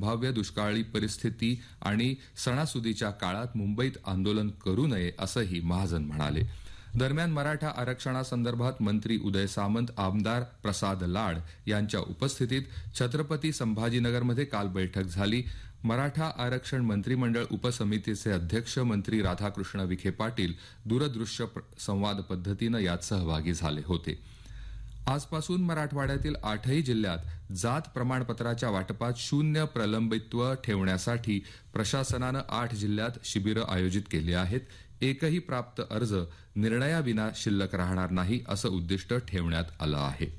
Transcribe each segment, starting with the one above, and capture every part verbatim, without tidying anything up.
संभाव्य दुष्काळी परिस्थिती आणि सणासुदीच्या काळात मुंबईत आंदोलन करू नये असंही महाजन म्हणाले. दरम्यान मराठा आरक्षणासंदर्भात मंत्री उदय सामंत, आमदार प्रसाद लाड यांच्या उपस्थितीत छत्रपती संभाजीनगरमध्ये काल बैठक झाली. मराठा आरक्षण मंत्रिमंडळ उपसमितीचे अध्यक्ष मंत्री राधाकृष्ण विखे पाटील दूरदृश्य संवाद पद्धतीनं यात सहभागी झाले होते. आजपासून मराठवाड्यातील आठही जिल्ह्यात जात प्रमाणपत्राच्या वाटपात शून्य प्रलंबित्व ठेवण्यासाठी प्रशासनानं आठ जिल्ह्यात शिबिरं आयोजित केली आहेत. एकही प्राप्त अर्ज निर्णयाविना शिल्लक राहणार नाही असं उद्दिष्ट ठेवण्यात आलं आहे.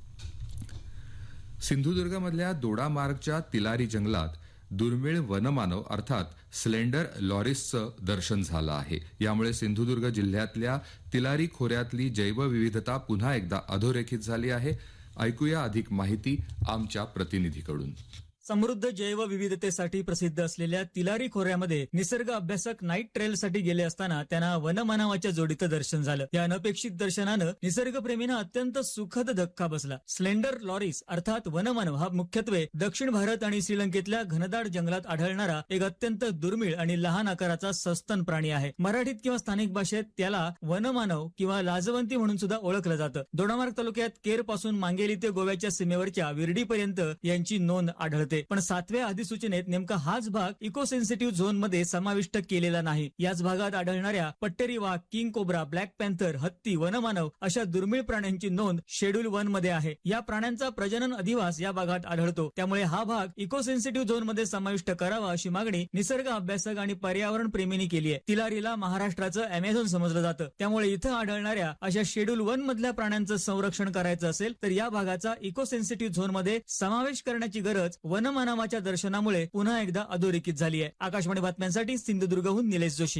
सिंधुदुर्गमधल्या दोडामार्गच्या तिलारी जंगलात दुर्मिळ वनमानव अर्थात स्लेंडर लॉरिसचं दर्शन झालं आहे. यामुळे सिंधुदुर्ग जिल्ह्यातल्या तिलारी खोऱ्यातली जैवविविधता पुन्हा एकदा अधोरेखित झाली आहे. ऐकूया अधिक माहिती आमच्या प्रतिनिधीकडून. समृद्ध जैवविविधतेसाठी प्रसिद्ध असलेल्या तिलारी खोऱ्यामध्ये निसर्ग अभ्यासक नाईट ट्रेलसाठी गेले असताना त्यांना वनमानवाच्या जोडीचं दर्शन झालं. या अनपेक्षित दर्शनानं निसर्गप्रेमींना अत्यंत सुखद धक्का बसला. स्लेंडर लॉरिस अर्थात वनमानव हा मुख्यत्वे दक्षिण भारत आणि श्रीलंकेतल्या घनदाट जंगलात आढळणारा एक अत्यंत दुर्मिळ आणि लहान आकाराचा सस्तन प्राणी आहे. मराठीत किंवा स्थानिक भाषेत त्याला वनमानव किंवा लाजवंती म्हणून सुद्धा ओळखलं जातं. दोडामार्ग तालुक्यात केर पासून मांगेली ते गोव्याच्या सीमेवरच्या विर्डीपर्यंत यांची नोंद आढळते. पण सातव्या अधिसूचनेत नेमका हाच भाग इको सेन्सिटिव्ह झोन मध्ये समाविष्ट केलेला नाही. याच भागात आढळणाऱ्या पट्टेरी वाघ, किंग कोब्रा, ब्लॅक पॅन्थर, हत्ती, वनमानव अशा दुर्मिळ प्राण्यांची नोंद शेड्यूल वन मध्ये आहे. या प्राण्यांचा प्रजनन अधिवास या भागात आढळतो. त्यामुळे हा भाग इको सेन्सिटिव्ह झोन मध्ये समाविष्ट करावा अशी मागणी निसर्ग अभ्यासक आणि पर्यावरण प्रेमींनी केली आहे. तिलारीला महाराष्ट्राचं अमेझॉन समजलं जातं. त्यामुळे इथं आढळणाऱ्या अशा शेड्यूल वन मधल्या प्राण्यांचं संरक्षण करायचं असेल तर या भागाचा इको सेन्सिटिव्ह झोन मध्ये समावेश करण्याची गरज वनमानवाच्या दर्शनामुळे पुन्हा एकदा अधोरेखित झाली आहे. आकाशवाणी बातम्यांसाठी सिंधुदुर्गहून निलेश जोशी.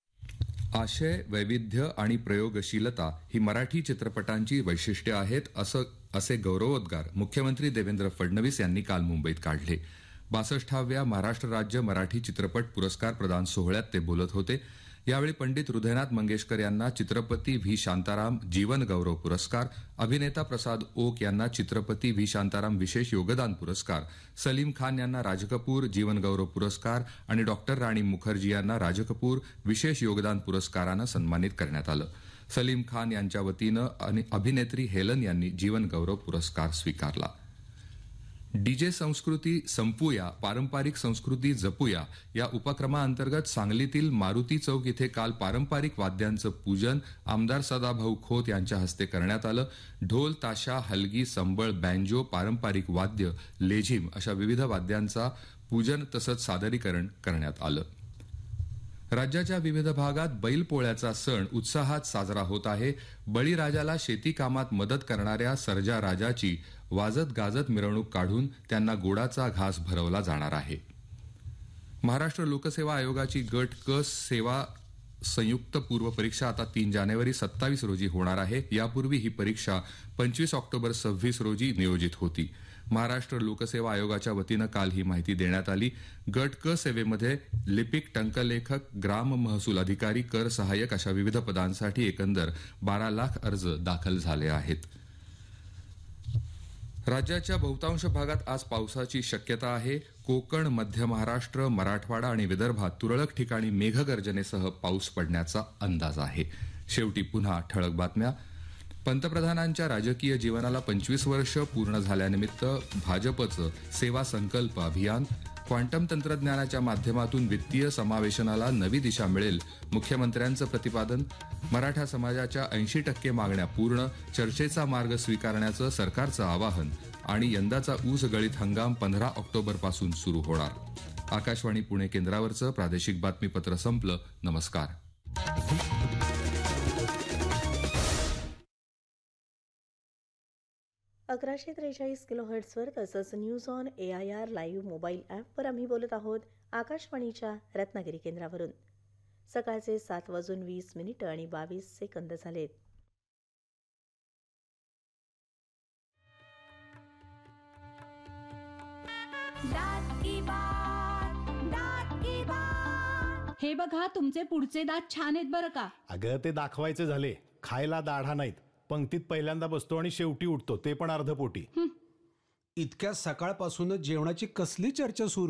आशय, वैविध्य आणि प्रयोगशीलता ही मराठी चित्रपटांची वैशिष्ट्ये आहेत असं असे गौरवोद्गार मुख्यमंत्री देवेंद्र फडणवीस यांनी काल मुंबईत काढले. बासष्टाव्या महाराष्ट्र राज्य मराठी चित्रपट पुरस्कार प्रदान सोहळ्यात ते बोलत होते. यावेळी पंडित हृदयनाथ मंगेशकर यांना चित्रपती व्ही शांताराम जीवन गौरव पुरस्कार, अभिनेता प्रसाद ओक यांना चित्रपती व्ही शांताराम विशेष योगदान पुरस्कार, सलीम खान यांना राजकपूर जीवन गौरव पुरस्कार आणि डॉक्टर राणी मुखर्जी यांना राजकपूर विशेष योगदान पुरस्कारानं सन्मानित करण्यात आलं. सलीम खान यांच्या वतीनं अभिनेत्री हेलन यांनी जीवन गौरव पुरस्कार स्वीकारला. डीजे संस्कृती संपूया, पारंपरिक संस्कृती जपूया या उपक्रमाअंतर्गत सांगलीतील मारुती चौक इथे काल पारंपरिक वाद्यांचं पूजन आमदार सदाभाऊ खोत यांच्या हस्ते करण्यात आलं. ढोल, ताशा, हलगी, संबळ, बँजो, पारंपरिक वाद्य, लेझिम अशा विविध वाद्यांचा पूजन तसंच सादरीकरण करण्यात आलं. राज्याच्या विविध भागात बैलपोळ्याचा सण उत्साहात साजरा होत आहे. बळीराजाला शेती कामात मदत करणाऱ्या सर्जा राजाची वाजत गाजत मिरवणूक काढून त्यांना गोडाचा घास भरवला जाणार आहे. महाराष्ट्र लोकसेवा आयोगाची गट क सेवा संयुक्त पूर्व परीक्षा आता तीन जानेवारी सत्तावीस रोजी होणार आहे. यापूर्वी ही परीक्षा पंचवीस ऑक्टोबर सव्वीस रोजी नियोजित होती. महाराष्ट्र लोकसेवा आयोगाच्या वतीनं काल ही माहिती देण्यात आली. गट क सेवेमध्ये लिपिक, टंकलेखक, ग्राम महसूल अधिकारी, कर सहाय्यक अशा विविध पदांसाठी एकंदर बारा लाख अर्ज दाखल झाले आहेत. राज्याच्या बहुतांश भागात आज पावसाची शक्यता आहे. कोकण, मध्य महाराष्ट्र, मराठवाडा आणि विदर्भात तुरळक ठिकाणी मेघगर्जनेसह पाऊस पडण्याचा अंदाज आहे. शेवटी पुन्हा ठळक बातम्या. पंतप्रधानांच्या राजकीय जीवनाला पंचवीस वर्ष पूर्ण झाल्यानिमित्त भाजपचं सेवा संकल्प अभियान, क्वांटम तंत्रज्ञानाच्या माध्यमातून वित्तीय समावेशनाला नवी दिशा मिळेल, मुख्यमंत्र्यांचं प्रतिपादन. मराठा समाजाच्या ऐंशी टक्के मागण्या पूर्ण, चर्चेचा मार्ग स्वीकारण्याचं सरकारचं आवाहन आणि यंदाचा ऊस गळीत हंगाम पंधरा ऑक्टोबरपासून सुरू होणार. आकाशवाणी पुणे केंद्रावरचं प्रादेशिक बातमीपत्र संपलं. नमस्कार. अकराशे त्रेचाळीस किलो हर्ट्सवर तसंच news on A I R live mobile ॲपवर आम्ही बोलत आहोत आकाशवाणीच्या रत्नागिरी केंद्रावरून. सकाळचे सात वाजून वीस मिनिटं आणि बावीस सेकंद झालेत. हे बघा, तुमचे पुढचे दात छान आहेत बरं का. अगं ते दाखवायचे झाले, खायला दाढा नाहीत. पंक्तीत पहिल्यांदा बसतो आणि शेवटी उठतो, ते पण अर्धपोटी. इतक्या सकाळपासूनच जेवणाची कसली चर्चा सुरू